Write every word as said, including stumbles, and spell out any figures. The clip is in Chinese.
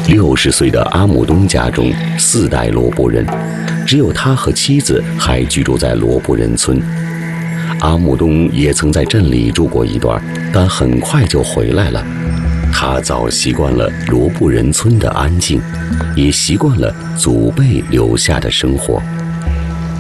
六十岁的阿姆东家中四代罗布人，只有他和妻子还居住在罗布人村。阿姆东也曾在镇里住过一段，但很快就回来了。他早习惯了罗布人村的安静，也习惯了祖辈留下的生活。